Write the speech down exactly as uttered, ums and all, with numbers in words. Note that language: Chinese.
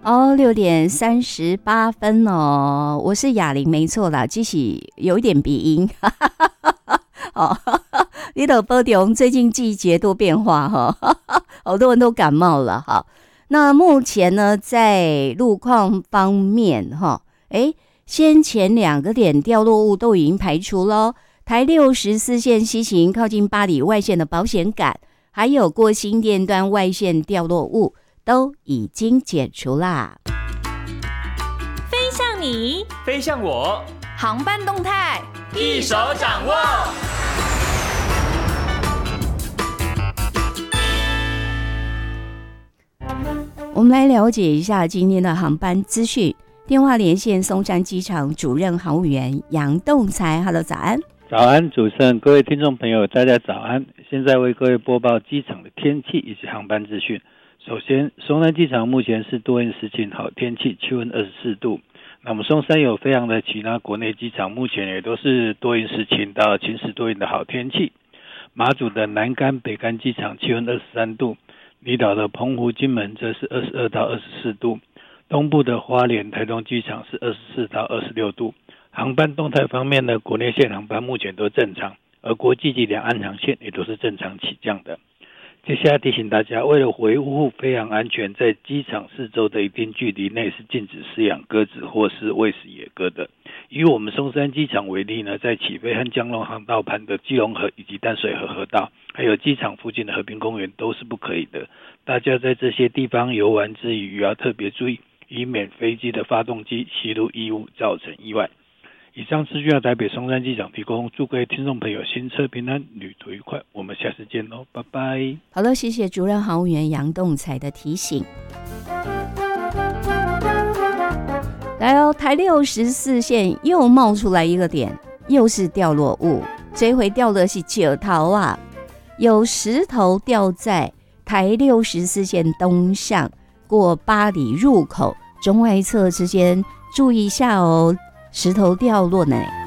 哦，六点三十八分哦，我是雅玲，没错啦，只是有一点鼻音。哦，你都保重，最近季节多变化哈，好多人都感冒了哈。那目前呢，在路况方面哈，哎，先前两个点掉落物都已经排除咯，台六十四线西行靠近八里外线的保险杆，还有过新店段外线掉落物都已经解除啦。 飞向你， 飞向我， 航班动态一手掌握。 我们来了解一下今天的航班资讯。电话连线松山机场主任航务员杨栋才 ，Hello， 早安。 早安，主持人，各位听众朋友，大家早安。现在为各位播报机场的天气以及航班资讯。首先，松山机场目前是多云时晴好天气，气温二十四度。那我们松山有非常的其他国内机场目前也都是多云时晴到晴时多云的好天气。马祖的南竿、北竿机场气温二十三度，离岛的澎湖、金门则是二十二到二十四度，东部的花莲、台东机场是二十四到二十六度。航班动态方面呢，国内线航班目前都正常，而国际及两岸航线也都是正常起降的。接下来提醒大家，为了维护飞航安全，在机场四周的一定距离内是禁止饲养鸽子或是喂食野鸽的。以我们松山机场为例呢，在起飞和降落航道旁的基隆河以及淡水河河道，还有机场附近的和平公园都是不可以的。大家在这些地方游玩之余，也要特别注意，以免飞机的发动机吸入异物造成意外。以上资讯由台北松山机场提供，祝各位听众朋友行车平安，旅途愉快。我们下次见喽，拜拜。 好了，谢谢主任航务员杨栋才的提醒。来哦，台六十四线又冒出来一个点，又是掉落物，这回掉的是石头啊，有石头掉在台六十四线东向过八里入口中外侧之间，注意一下哦。石头掉落呢。